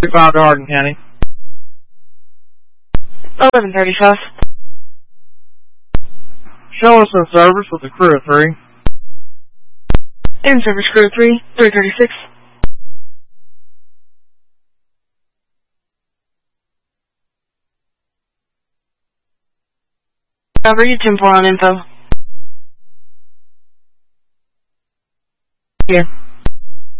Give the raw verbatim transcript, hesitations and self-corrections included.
thirty-five to Hardin County. eleven thirty-five. Show us in service with a crew of three. In service crew three, three thirty-six. Cover you ten four on info. Yeah.